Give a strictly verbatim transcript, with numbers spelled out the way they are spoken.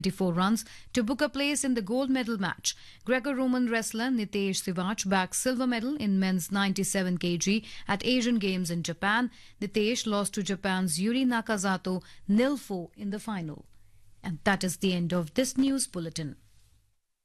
twenty-four runs to book a place in the gold medal match. Greco-Roman wrestler Nitesh Sivach bagged silver medal in men's ninety-seven kilograms at Asian Games in Japan. Nitesh lost to Japan's Yuri Nakazato nil four in the final. And that is the end of this news bulletin.